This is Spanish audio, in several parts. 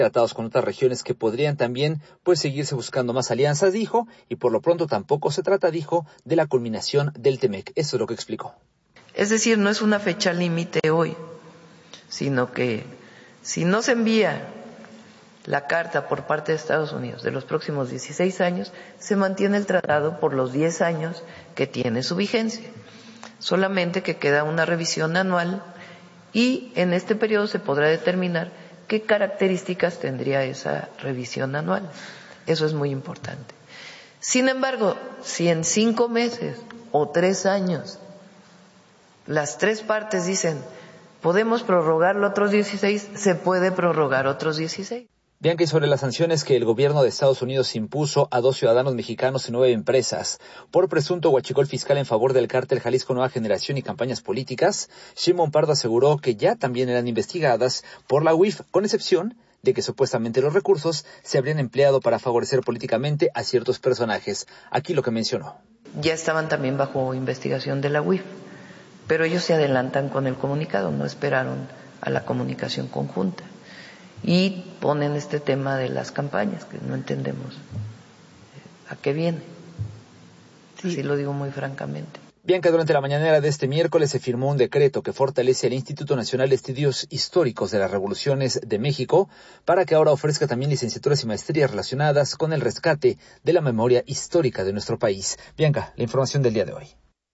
tratados con otras regiones que podrían también seguirse buscando más alianzas, dijo, y por lo pronto tampoco se trata, dijo, de la culminación del TEMEC. Eso es lo que explicó. Es decir, no es una fecha límite hoy, sino que si no se envía la carta por parte de Estados Unidos de los próximos 16 años, se mantiene el tratado por los 10 años que tiene su vigencia. Solamente que queda una revisión anual y en este periodo se podrá determinar qué características tendría esa revisión anual. Eso es muy importante. Sin embargo, si en 5 meses o 3 años las 3 partes dicen podemos prorrogarlo otros 16, se puede prorrogar otros 16. Bianca, y sobre las sanciones que el gobierno de Estados Unidos impuso a 2 ciudadanos mexicanos y 9 empresas por presunto huachicol fiscal en favor del cártel Jalisco Nueva Generación y campañas políticas, Shimon Pardo aseguró que ya también eran investigadas por la UIF, con excepción de que supuestamente los recursos se habrían empleado para favorecer políticamente a ciertos personajes. Aquí lo que mencionó. Ya estaban también bajo investigación de la UIF, pero ellos se adelantan con el comunicado, no esperaron a la comunicación conjunta. Y ponen este tema de las campañas, que no entendemos a qué viene. Así lo digo muy francamente. Bianca, durante la mañanera de este miércoles se firmó un decreto que fortalece al Instituto Nacional de Estudios Históricos de las Revoluciones de México para que ahora ofrezca también licenciaturas y maestrías relacionadas con el rescate de la memoria histórica de nuestro país. Bianca, la información del día de hoy.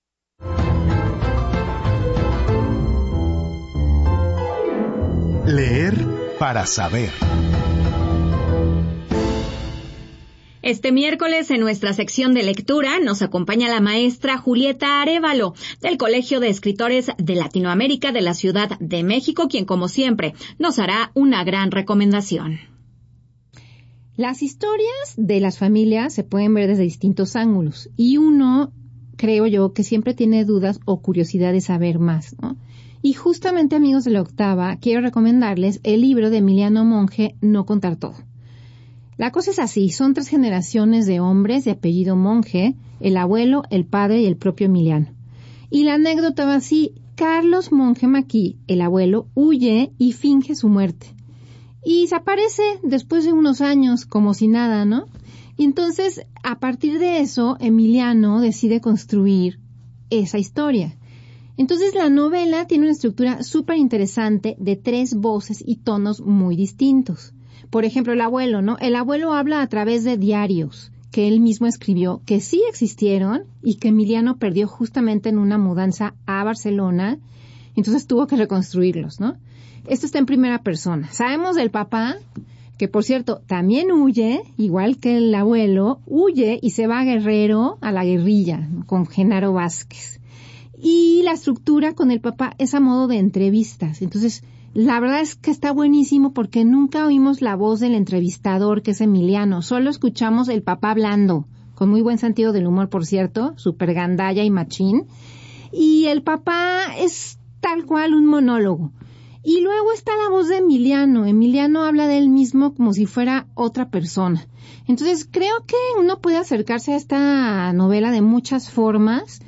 Leer para saber. Este miércoles en nuestra sección de lectura nos acompaña la maestra Julieta Arévalo del Colegio de Escritores de Latinoamérica de la Ciudad de México, quien como siempre nos hará una gran recomendación. Las historias de las familias se pueden ver desde distintos ángulos y uno, creo yo, que siempre tiene dudas o curiosidad de saber más, ¿no? Y justamente, amigos de la Octava, quiero recomendarles el libro de Emiliano Monge, No contar todo. La cosa es así, son 3 generaciones de hombres de apellido Monge, el abuelo, el padre y el propio Emiliano. Y la anécdota va así: Carlos Monge Maquí, el abuelo, huye y finge su muerte. Y se aparece después de unos años como si nada, ¿no? Y entonces, a partir de eso, Emiliano decide construir esa historia. Entonces la novela tiene una estructura súper interesante de 3 voces y tonos muy distintos. Por ejemplo, el abuelo, ¿no? El abuelo habla a través de diarios que él mismo escribió, que sí existieron y que Emiliano perdió justamente en una mudanza a Barcelona. Entonces tuvo que reconstruirlos, ¿no? Esto está en primera persona. Sabemos del papá, que por cierto también huye, igual que el abuelo, huye y se va a Guerrero, a la guerrilla, ¿no? Con Genaro Vázquez. Y la estructura con el papá es a modo de entrevistas. Entonces, la verdad es que está buenísimo porque nunca oímos la voz del entrevistador, que es Emiliano. Solo escuchamos el papá hablando, con muy buen sentido del humor, por cierto, súper gandalla y machín. Y el papá es tal cual un monólogo. Y luego está la voz de Emiliano. Emiliano habla de él mismo como si fuera otra persona. Entonces, creo que uno puede acercarse a esta novela de muchas formas.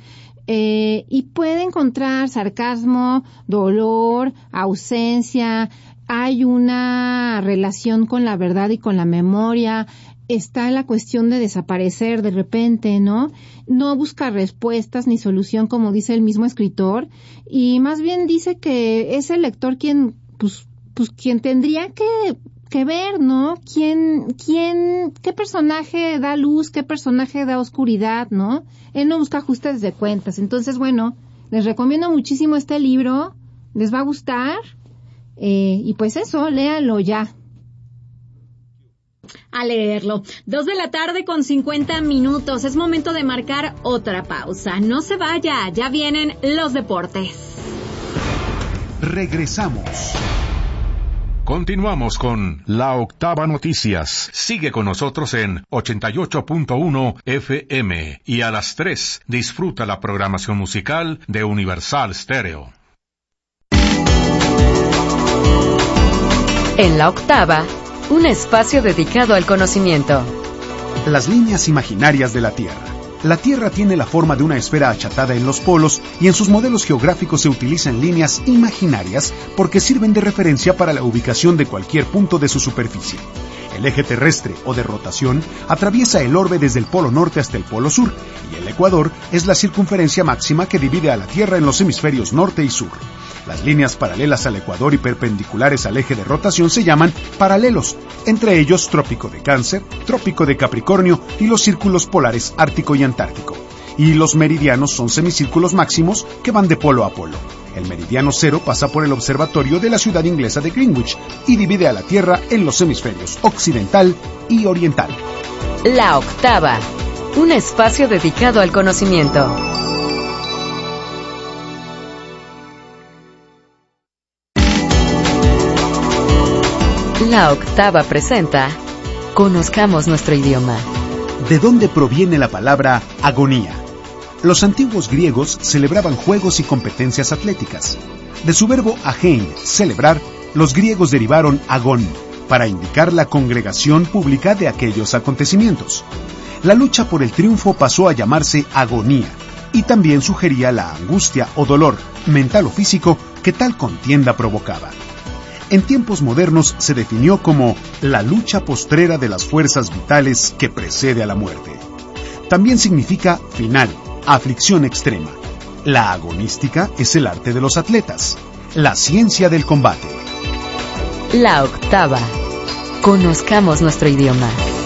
Y puede encontrar sarcasmo, dolor, ausencia, hay una relación con la verdad y con la memoria, está la cuestión de desaparecer de repente, ¿no? No busca respuestas ni solución, como dice el mismo escritor, y más bien dice que es el lector quien, quien tendría que ver, ¿no? ¿Qué personaje da luz, qué personaje da oscuridad, ¿no? Él no busca ajustes de cuentas. Entonces, bueno, les recomiendo muchísimo este libro, les va a gustar, y pues eso, léanlo ya. A leerlo. 2:50 p.m. Es momento de marcar otra pausa. No se vaya, ya vienen los deportes. Regresamos. Continuamos con La Octava Noticias. Sigue con nosotros en 88.1 FM y a las 3 disfruta la programación musical de Universal Stereo. En La Octava, un espacio dedicado al conocimiento. Las líneas imaginarias de la Tierra, La Tierra tiene la forma de una esfera achatada en los polos y en sus modelos geográficos se utilizan líneas imaginarias porque sirven de referencia para la ubicación de cualquier punto de su superficie. El eje terrestre o de rotación atraviesa el orbe desde el polo norte hasta el polo sur y el ecuador es la circunferencia máxima que divide a la Tierra en los hemisferios norte y sur. Las líneas paralelas al ecuador y perpendiculares al eje de rotación se llaman paralelos, entre ellos Trópico de Cáncer, Trópico de Capricornio y los círculos polares Ártico y Antártico. Y los meridianos son semicírculos máximos que van de polo a polo. El meridiano cero pasa por el observatorio de la ciudad inglesa de Greenwich y divide a la Tierra en los hemisferios occidental y oriental. La octava, un espacio dedicado al conocimiento. La octava presenta Conozcamos nuestro idioma. ¿De dónde proviene la palabra agonía? Los antiguos griegos celebraban juegos y competencias atléticas. De su verbo agein, celebrar, los griegos derivaron agón, para indicar la congregación pública de aquellos acontecimientos. La lucha por el triunfo pasó a llamarse agonía, y también sugería la angustia o dolor, mental o físico, que tal contienda provocaba. En tiempos modernos se definió como la lucha postrera de las fuerzas vitales que precede a la muerte. También significa final, aflicción extrema. La agonística es el arte de los atletas, la ciencia del combate. La octava. Conozcamos nuestro idioma.